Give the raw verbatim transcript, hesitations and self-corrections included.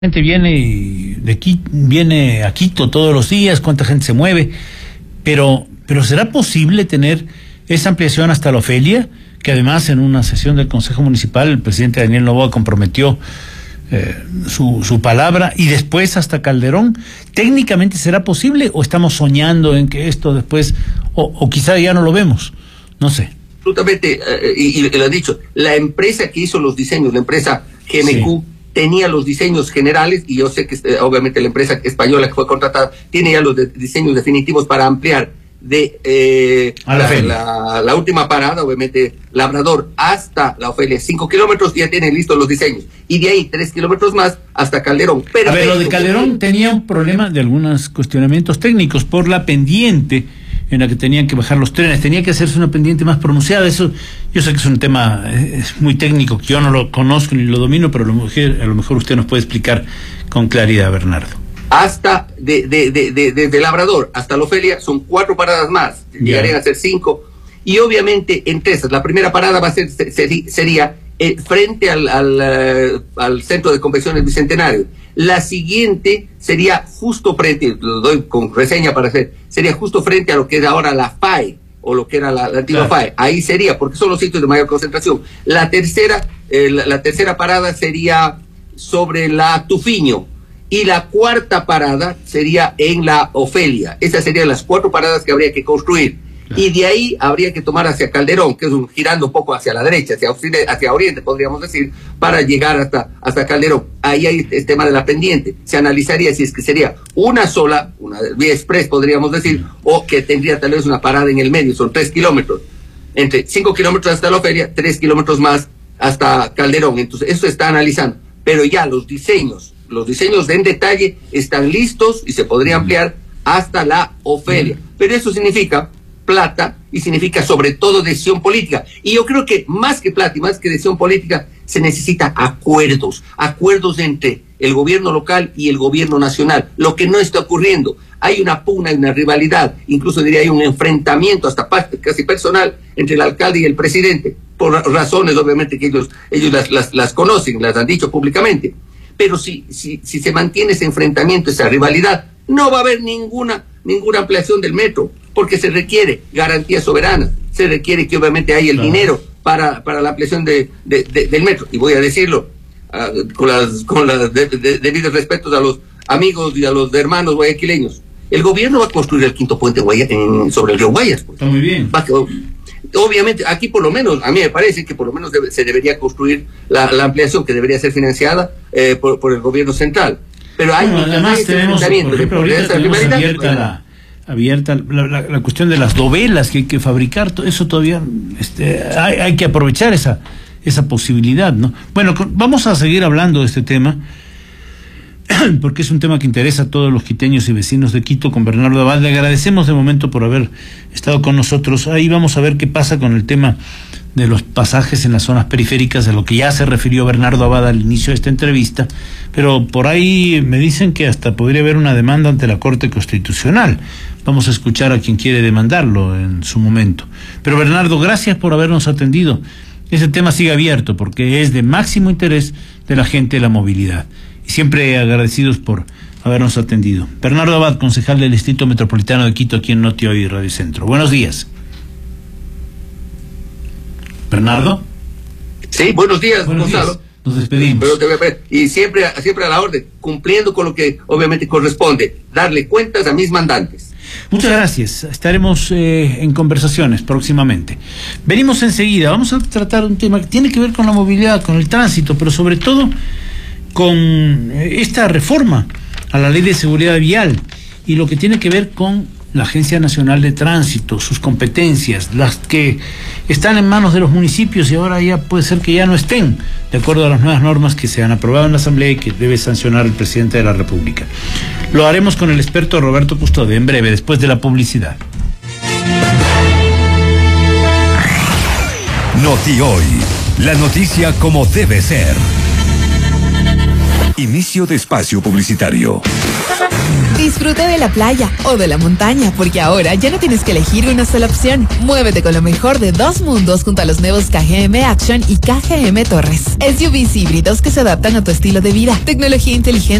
Gente viene de Quito, viene a Quito todos los días, cuánta gente se mueve, pero, pero ¿será posible tener esa ampliación hasta la Ofelia? Que además en una sesión del Consejo Municipal el presidente Daniel Noboa comprometió eh, su, su palabra, y después hasta Calderón. ¿Técnicamente será posible o estamos soñando en que esto después, o, o quizá ya no lo vemos? No sé. Absolutamente, eh, y, y lo han dicho, la empresa que hizo los diseños, la empresa G M Q, sí, tenía los diseños generales, y yo sé que eh, obviamente la empresa española que fue contratada tiene ya los de, diseños definitivos para ampliar de eh, la, la, la, la última parada, obviamente Labrador, hasta la Ofelia, cinco kilómetros, ya tienen listos los diseños, y de ahí tres kilómetros más hasta Calderón. Pero a ver, lo de Calderón tenía un problema de algunos cuestionamientos técnicos por la pendiente en la que tenían que bajar los trenes, tenía que hacerse una pendiente más pronunciada. Eso, yo sé que es un tema es muy técnico, que yo no lo conozco ni lo domino, pero a lo mejor, a lo mejor usted nos puede explicar con claridad, Bernardo. Hasta, de, de, de, de, de, de Labrador hasta la Ofelia son cuatro paradas más, yeah. Llegarían a ser cinco, y obviamente entre esas, la primera parada va a ser, ser sería eh, frente al, al, uh, al Centro de Convenciones Bicentenario. La siguiente sería justo frente, lo doy con reseña para hacer, sería justo frente a lo que es ahora la F A E, o lo que era la, la antigua claro. F A E. Ahí sería, porque son los sitios de mayor concentración. La tercera, eh, la, la tercera parada sería sobre la Tufiño, y la cuarta parada sería en la Ofelia. Esas serían las cuatro paradas que habría que construir. Claro. Y de ahí habría que tomar hacia Calderón, que es un, girando un poco hacia la derecha, hacia, hacia oriente, podríamos decir, para llegar hasta, hasta Calderón. Ahí hay el tema de la pendiente. Se analizaría si es que sería una sola, una vía express, podríamos decir, o que tendría tal vez una parada en el medio. Son tres kilómetros. Entre cinco kilómetros hasta la Ofelia, tres kilómetros más hasta Calderón. Entonces, eso se está analizando. Pero ya los diseños, los diseños en detalle están listos y se podría ampliar hasta la Ofelia. Pero eso significa plata, y significa sobre todo decisión política. Y yo creo que más que plata y más que decisión política, se necesita acuerdos, acuerdos entre el gobierno local y el gobierno nacional, lo que no está ocurriendo. Hay una pugna, hay una rivalidad, incluso diría hay un enfrentamiento hasta casi personal entre el alcalde y el presidente, por razones obviamente que ellos, ellos las, las, las conocen, las han dicho públicamente. Pero si, si, si se mantiene ese enfrentamiento, esa rivalidad, no va a haber ninguna, ninguna ampliación del metro, porque se requiere garantía soberana, se requiere que obviamente haya el claro. dinero para, para la ampliación de, de, de, del metro. Y voy a decirlo uh, con las con las de, de, debidos respetos a los amigos y a los hermanos guayaquileños. El gobierno va a construir el quinto puente Guaya, en, sobre el río Guayas. Pues. Está muy bien. Va, obviamente, aquí por lo menos, a mí me parece que por lo menos debe, se debería construir la, la ampliación, que debería ser financiada eh, por, por el gobierno central. Pero hay bueno, además tenemos, por ejemplo, ahorita tenemos abierta la, abierta la, la, la cuestión de las dovelas que hay que fabricar, eso todavía este, hay, hay que aprovechar esa, esa posibilidad, ¿no? Bueno, vamos a seguir hablando de este tema, porque es un tema que interesa a todos los quiteños y vecinos de Quito. Con Bernardo Abad, le agradecemos de momento por haber estado con nosotros. Ahí vamos a ver qué pasa con el tema de los pasajes en las zonas periféricas, de lo que ya se refirió Bernardo Abad al inicio de esta entrevista, pero por ahí me dicen que hasta podría haber una demanda ante la Corte Constitucional. Vamos a escuchar a quien quiere demandarlo en su momento. Pero Bernardo, gracias por habernos atendido. Ese tema sigue abierto porque es de máximo interés de la gente de la movilidad. Y siempre agradecidos por habernos atendido. Bernardo Abad, concejal del Distrito Metropolitano de Quito, aquí en Noti Hoy Radio Centro. Buenos días. ¿Bernardo? Sí, buenos días, buenos Gonzalo. Días. Nos despedimos. Pero, y siempre, siempre a la orden, cumpliendo con lo que obviamente corresponde, darle cuentas a mis mandantes. Muchas gracias. Estaremos eh, en conversaciones próximamente. Venimos enseguida. Vamos a tratar un tema que tiene que ver con la movilidad, con el tránsito, pero sobre todo con esta reforma a la Ley de Seguridad Vial y lo que tiene que ver con la Agencia Nacional de Tránsito, sus competencias, las que están en manos de los municipios y ahora ya puede ser que ya no estén, de acuerdo a las nuevas normas que se han aprobado en la Asamblea y que debe sancionar el presidente de la República. Lo haremos con el experto Roberto Custodio en breve, después de la publicidad. Noti Hoy, la noticia como debe ser. Inicio de espacio publicitario. Disfruta de la playa o de la montaña, porque ahora ya no tienes que elegir una sola opción. Muévete con lo mejor de dos mundos junto a los nuevos K G M Action y K G M Torres. S U Vs híbridos que se adaptan a tu estilo de vida. Tecnología inteligente